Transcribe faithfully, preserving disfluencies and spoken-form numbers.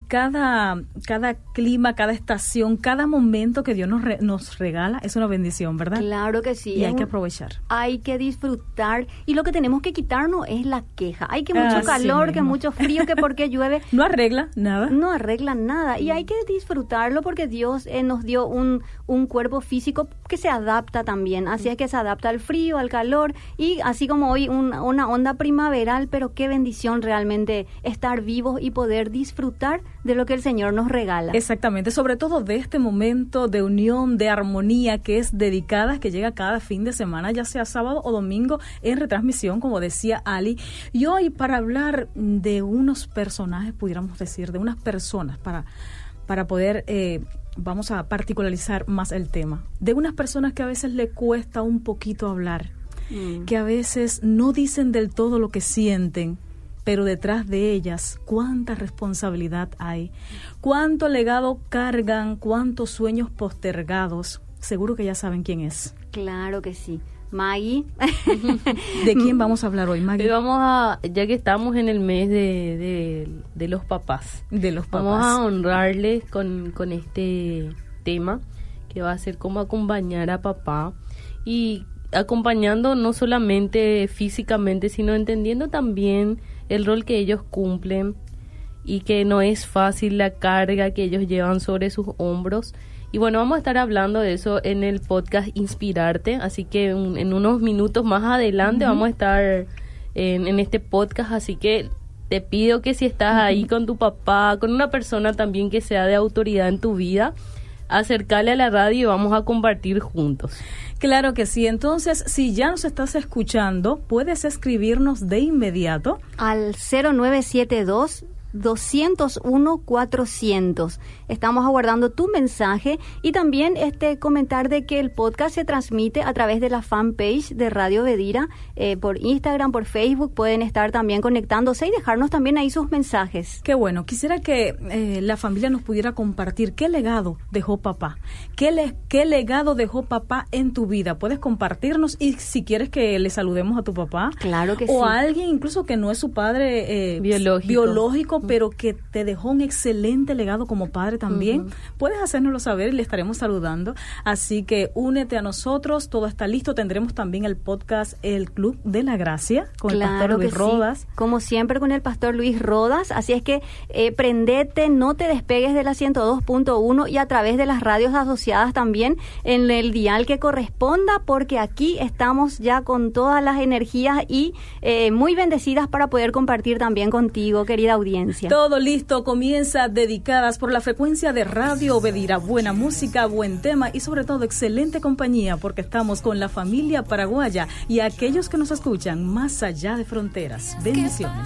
cada, cada clima, cada estación, cada momento que Dios nos, re, nos regala es una bendición, ¿verdad? Claro que sí. Y hay un, que aprovechar. Hay que disfrutar. Y lo que tenemos que quitarnos es la queja. Hay que mucho Así calor, mismo. que mucho frío, que porque llueve. No arregla nada. No arregla nada. Y hay que disfrutarlo porque Dios eh, nos dio un, un cuerpo físico que se adapta también. Así es que se adapta al frío, al calor. Y así como hoy un, una onda primaveral, pero qué bendición realmente estar vivos y poder disfrutar de lo que el Señor nos regala. Exactamente, sobre todo de este momento de unión, de armonía que es dedicada, que llega cada fin de semana, ya sea sábado o domingo, en retransmisión, como decía Ali. Y hoy para hablar de unos personajes, pudiéramos decir, de unas personas, para, para poder, eh, vamos a particularizar más el tema, de unas personas que a veces le cuesta un poquito hablar, mm. que a veces no dicen del todo lo que sienten, pero detrás de ellas, cuánta responsabilidad hay, cuánto legado cargan, cuántos sueños postergados. Seguro que ya saben quién es. Claro que sí. Maggie. ¿De quién vamos a hablar hoy, Maggie? Hoy vamos a, ya que estamos en el mes de, de, de los papás, de los papás, vamos a honrarles con, con este tema que va a ser cómo acompañar a papá, y acompañando no solamente físicamente, sino entendiendo también el rol que ellos cumplen, y que no es fácil la carga que ellos llevan sobre sus hombros. Y bueno, vamos a estar hablando de eso en el podcast Inspirarte, así que un, en unos minutos más adelante uh-huh. vamos a estar en, en este podcast, así que te pido que si estás uh-huh. ahí con tu papá, con una persona también que sea de autoridad en tu vida, acércale a la radio y vamos a compartir juntos. Claro que sí. Entonces, si ya nos estás escuchando, puedes escribirnos de inmediato al cero nueve siete dos, dos cero uno, cuatrocientos. Estamos aguardando tu mensaje y también este comentar de que el podcast se transmite a través de la fanpage de Radio Bedira, eh, por Instagram, por Facebook. Pueden estar también conectándose y dejarnos también ahí sus mensajes. Qué bueno. Quisiera que eh, la familia nos pudiera compartir qué legado dejó papá, qué, le, qué legado dejó papá en tu vida. Puedes compartirnos, y si quieres que le saludemos a tu papá, claro que o sí, a alguien incluso que no es su padre eh, biológico, biológico pero que te dejó un excelente legado como padre también, uh-huh. puedes hacérnoslo saber y le estaremos saludando. Así que únete a nosotros, todo está listo. Tendremos también el podcast El Club de la Gracia con claro el pastor Luis Rodas. Sí. Como siempre con el pastor Luis Rodas. Así es que eh, prendete, no te despegues de la ciento dos punto uno y a través de las radios asociadas también en el dial que corresponda, porque aquí estamos ya con todas las energías y eh, muy bendecidas para poder compartir también contigo, querida audiencia. Todo listo, comienza Dedicadas por la frecuencia de Radio Bedira. Buena música, buen tema y sobre todo excelente compañía, porque estamos con la familia paraguaya y aquellos que nos escuchan más allá de fronteras. Bendiciones.